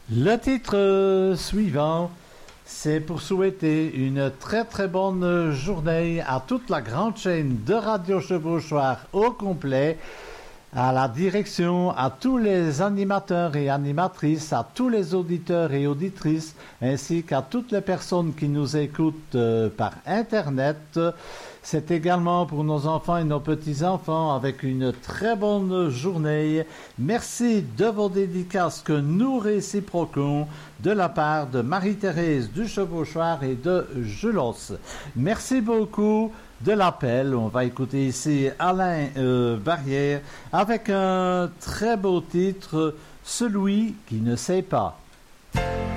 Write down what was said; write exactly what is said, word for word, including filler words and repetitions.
Le titre euh, suivant, c'est pour souhaiter une très très bonne journée à toute la grande chaîne de Radio Chevauchoir au complet, à la direction, à tous les animateurs et animatrices, à tous les auditeurs et auditrices, ainsi qu'à toutes les personnes qui nous écoutent euh, par Internet. C'est également pour nos enfants et nos petits-enfants avec une très bonne journée. Merci de vos dédicaces que nous réciproquons de la part de Marie-Thérèse du Chevauchoir et de Julos. Merci beaucoup de l'appel. On va écouter ici Alain euh, Barrière avec un très beau titre, Celui qui ne sait pas.